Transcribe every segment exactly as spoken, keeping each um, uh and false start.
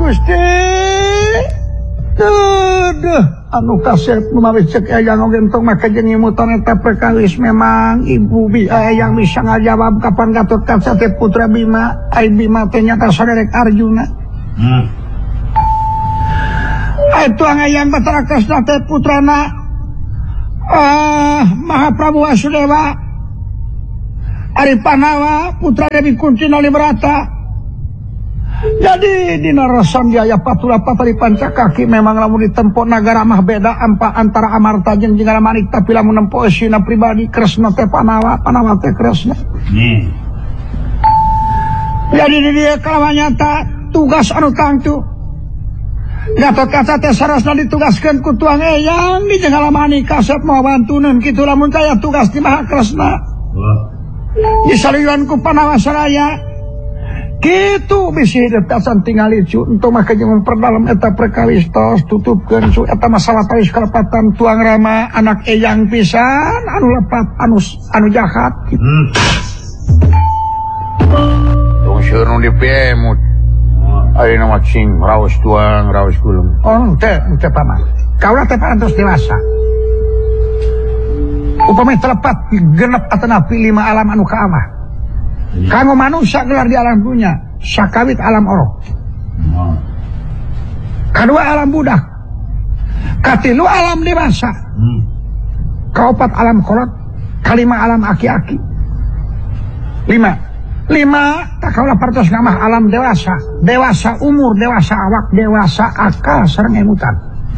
Gusti. Duh, anu kasep numawi cek eyang oge entung make jeung imutan eta perkawis memang ibu bi eyang bisa ngajawab kapan Gatot Kaca teh putra Bima, ai Bima teh nyata saderek Arjuna. Hmm. Ai tuang eyang Batara Kresna teh putrana ah Mahaprabu Wasudewa. Ari Panawa putra Dewi Kunti Nalibrata. Jadi dina rasan jaya patula patari pancakaki memang lamun ditempo nagara mah beda ampa antara Amarta jeung Jengalamanik tapi lamun nempo esina pribadi Kresna teh Panawa, Panawa teh Kresna. Hmm. Jadi di dia kalawan nyata tugas anu tangtu. Gatot Kaca teh sarasna ditugaskeun ku tuang eyang di Jengalamanik kasep mau bantuneun kitu lamun kaya tugas di Maha Kresna. Wah. Disaliuan ku Panawa Saraya. Gitu bisi hidup tasan tinggal icu untuk maka jeung memperdalam eta perkawis tos tutupkeun su eta masalah tawis kalepatan tuang Rama anak eyang pisan anu lepat anu anu jahat gitu. Hmm. Tong seueur nu dipemut. Ayeuna mah cing raos tuang raos kulum. Oh teh teh paman. Kaula teh parantos dewasa. Upami telepat genep atanapi lima alam anu kaamah. Kanggo manusia gelar di alam dunia sakawit alam orok, kedua alam budak, katilu alam dewasa, kaopat alam kolot, kalima alam aki-aki, lima lima tak kaulah partos ngamah alam dewasa, dewasa umur, dewasa awak, dewasa akal sareng emutan.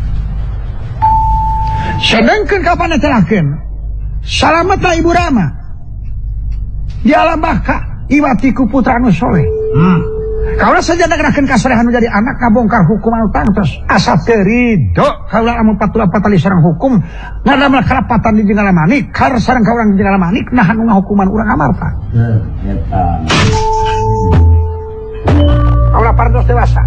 Sedengkeun kapan telakeun salametna Ibu Rama di alam baka iwatiku putra anu soleh. Hmm. Kaulah saja nagerakeun kasolehan jadi anak ngabongkar hukum anu tangtos asa teu ridho kaulah amun patula patali sareng hukum ngadamel karapatan di Jengalamanik kar sareng ka urang Jengalamanik nah anu ngahukuman urang Amarta. Heeh, eta. Kaulah partos dewasa.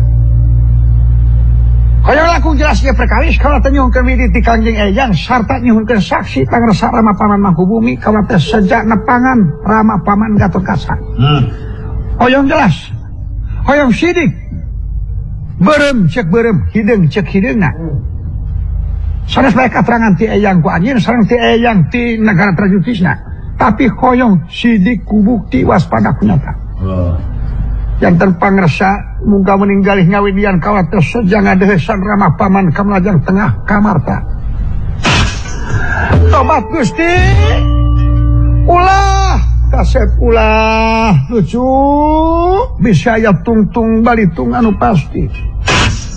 Hoyong laku jelas dia perkawis kaulah teh nyuhunkeun widi ti Kangjeng Eyang sarta nyuhunkeun saksi pangresa Rama Paman Mangkubumi kaulah teh sejak nepangan Rama Paman Gatot Kaca. Hmm. Hoyong jelas. Hoyong sidik. Beureum cek beureum, hideung cek hideungna. Sanes bae katerangan ti Eyang ku anjeun sareng ti Eyang ti negara trajutisna. Tapi hoyong sidik ku bukti waspada ku nyata. Oh. Janten pangresa muga meninggalih ngawidian kawat teh sejang ngadehesan Rama Paman ka Melajang Tengah Kamarta. Tobat Gusti. Ulah kasep ulah lucu bisa aya tungtung balitung anu pasti.